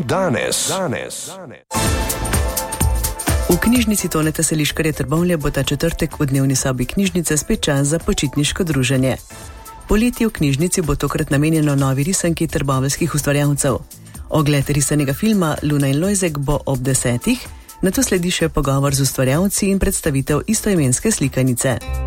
danes. V knjižnici Toneta Seliškarja Trbovlje bo ta četrtek v dnevni sobi knjižnice spet čas za počitniško druženje. Poletje v knjižnici bo tokrat namenjeno novi risanki trboveljskih ustvarjalcev. Ogled risanega filma Luna in Lojzek bo ob 10:00, nato sledi še pogovor z ustvarjalci in predstavitev istoimenske slikanice.